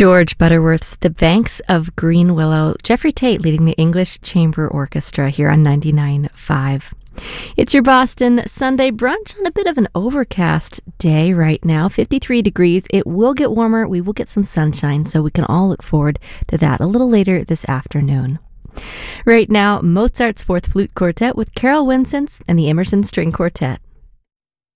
George Butterworth's The Banks of Green Willow. Jeffrey Tate leading the English Chamber Orchestra here on 99.5. It's your Boston Sunday brunch on a bit of an overcast day right now. 53 degrees. It will get warmer. We will get some sunshine, so we can all look forward to that a little later this afternoon. Right now, Mozart's Fourth Flute Quartet with Carol Winsence and the Emerson String Quartet.